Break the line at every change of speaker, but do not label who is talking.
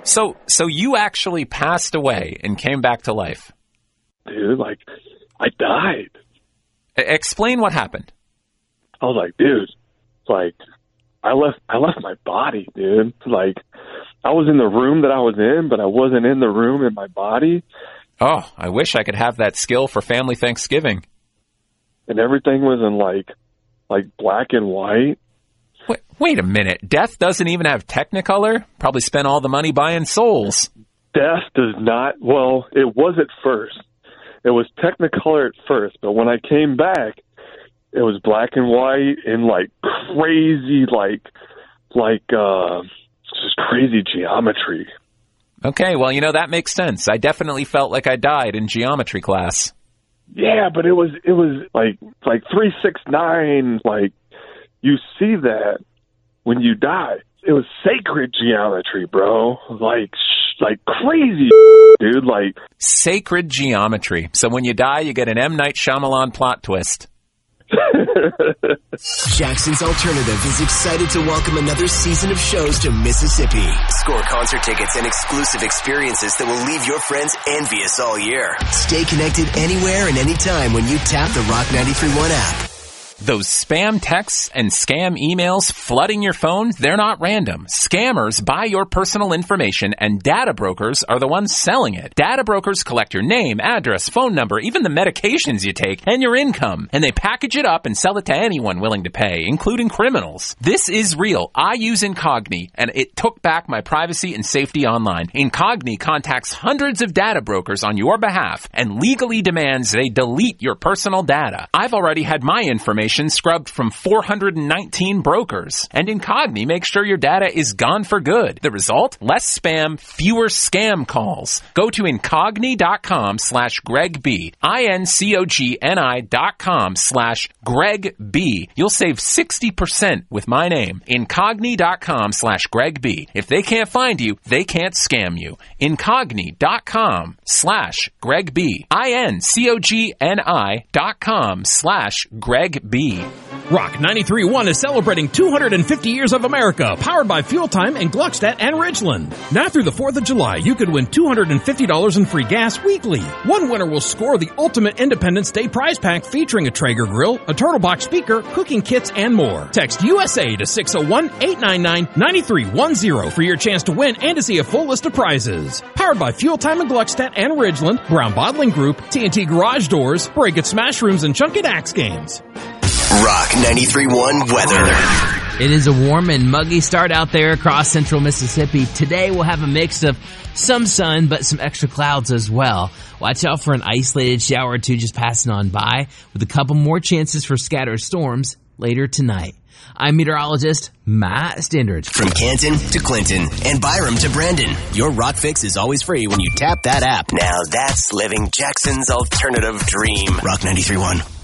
So you actually passed away and came back to life?
Dude, like, I died.
Explain what happened.
I was like, dude, like, I left my body, dude. Like, I was in the room that I was in, but I wasn't in the room in my body.
Oh, I wish I could have that skill for family Thanksgiving.
And everything was in, like black and white.
Wait a minute. Death doesn't even have Technicolor? Probably spent all the money buying souls.
Death does not. Well, it was at first. It was Technicolor at first, but when I came back, it was black and white and like crazy, just crazy geometry.
Okay, well, that makes sense. I definitely felt like I died in geometry class.
Yeah, but it was like 369. Like, you see that when you die. It was sacred geometry, bro. Like crazy, dude. Like
sacred geometry. So when you die, you get an M. Night Shyamalan plot twist.
Jackson's Alternative is excited to welcome another season of shows to Mississippi. Score concert tickets and exclusive experiences that will leave your friends envious all year. Stay connected anywhere and anytime when you tap the Rock 93.1 app.
Those spam texts and scam emails flooding your phone, they're not random. Scammers buy your personal information, and data brokers are the ones selling it. Data brokers collect your name, address, phone number, even the medications you take, and your income. And they package it up and sell it to anyone willing to pay, including criminals. This is real. I use Incogni, and it took back my privacy and safety online. Incogni contacts hundreds of data brokers on your behalf and legally demands they delete your personal data. I've already had my information scrubbed from 419 brokers. And Incogni makes sure your data is gone for good. The result? Less spam, fewer scam calls. Go to Incogni.com/GregB. Incogni.com/GregB. You'll save 60% with my name. Incogni.com/GregB. If they can't find you, they can't scam you. Incogni.com/GregB. Incogni.com/GregB.
Rock 93.1 is celebrating 250 years of America, powered by Fuel Time in Gluckstadt and Ridgeland. Now through the 4th of July, you could win $250 in free gas weekly. One winner will score the Ultimate Independence Day prize pack featuring a Traeger grill, a Turtle Box speaker, cooking kits, and more. Text USA to 601-899-9310 for your chance to win and to see a full list of prizes. Powered by Fuel Time in Gluckstadt and Ridgeland, Brown Bottling Group, TNT Garage Doors, Break It Smash Rooms, and Chunk It Axe Games.
Rock 93.1 weather.
It is a warm and muggy start out there across central Mississippi. Today we'll have a mix of some sun, but some extra clouds as well. Watch out for an isolated shower or two just passing on by, with a couple more chances for scattered storms later tonight. I'm meteorologist Matt Standard.
From Canton to Clinton and Byram to Brandon, your Rock Fix is always free when you tap that app. Now that's living Jackson's alternative dream. Rock 93.1.